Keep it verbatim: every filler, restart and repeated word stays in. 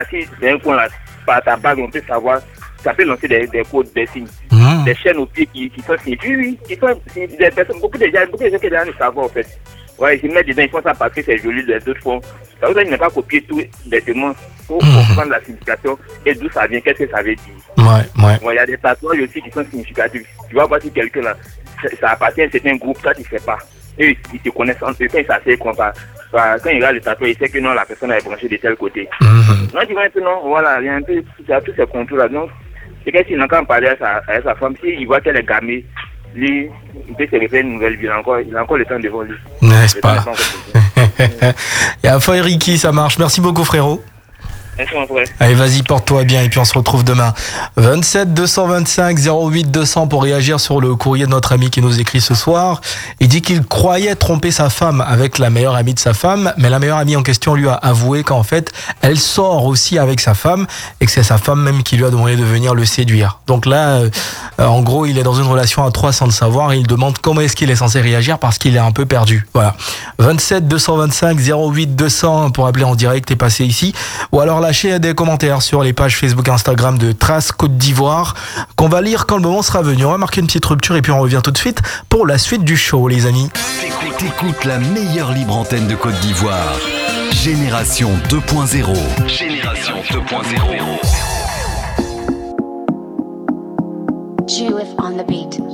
si d'un coin là, par ta bague, on peut savoir, ça peut lancer des, des codes, des signes, Mmh. des chaînes au pied qui, qui sont signifiées. Oui, oui, qui sont, des personnes, beaucoup de gens, beaucoup de gens qui déjà le savent en fait. Ouais, ils mettent dedans, ils font ça parce que c'est joli, les autres font. Ça veut dire qu'ils n'ont pas copié tout les témoins pour Mmh. comprendre la signification et d'où ça vient, qu'est-ce que ça veut dire. Ouais, ouais. Bon, il y a des tatouages aussi qui sont significatifs. Tu vas voir si quelqu'un là, ça, ça appartient à un certain groupe, toi tu ne sais pas. Et ils te connaissent entre eux, quand ils s'asseyent comme ça. Quand il regarde le tatouage, il sait que non, la personne est branchée de tel côté. Mmh. Non, tu vois maintenant, voilà, il y a un peu, il y a tous ces contours là. Donc, c'est que s'il n'a qu'à parler à sa, à sa femme, s'il voit qu'elle est gamée, lui, il peut se refaire une nouvelle vie, il a encore, il a encore le temps devant lui. N'est-ce Le temps pas? n'est pas encore fini. Et à fois Ricky, ça marche. Merci beaucoup frérot. Merci mon frère. Allez, vas-y, porte-toi bien et puis on se retrouve demain. vingt-sept deux cent vingt-cinq zéro huit deux cents pour réagir sur le courrier de notre ami qui nous écrit ce soir. Il dit qu'il croyait tromper sa femme avec la meilleure amie de sa femme, mais la meilleure amie en question lui a avoué qu'en fait, elle sort aussi avec sa femme et que c'est sa femme même qui lui a demandé de venir le séduire. Donc là, euh, en gros, il est dans une relation à trois sans le savoir et il demande comment est-ce qu'il est censé réagir parce qu'il est un peu perdu. Voilà. vingt-sept deux cent vingt-cinq zéro huit deux cents pour appeler en direct et passer ici. Ou alors lâchez des commentaires sur les pages Facebook et Instagram de Trace Côte d'Ivoire qu'on va lire quand le moment sera venu. On va marquer une petite rupture et puis on revient tout de suite pour la suite du show, les amis. T'écoutes la meilleure libre antenne de Côte d'Ivoire. Génération deux point zéro. Génération deux point zéro. Jew if on the beat.